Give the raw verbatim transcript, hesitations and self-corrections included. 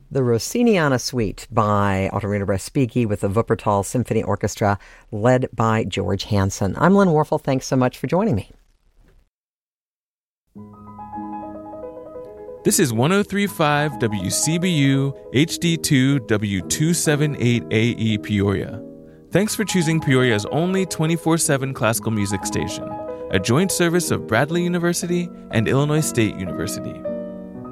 The Rossiniana Suite by Ottorino Respighi with the Wuppertal Symphony Orchestra, led by George Hansen. I'm Lynn Warfel. Thanks so much for joining me. This is one oh three point five W C B U H D two W two seventy-eight A E Peoria. Thanks for choosing Peoria's only twenty-four seven classical music station, a joint service of Bradley University and Illinois State University.